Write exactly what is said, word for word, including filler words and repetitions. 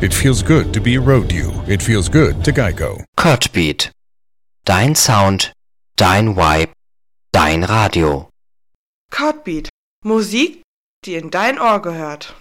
It feels good to be a road you. It feels good to Geico. Kurtbeat. Dein Sound, dein Vibe, dein Radio. Kurtbeat. Musik, die in dein Ohr gehört.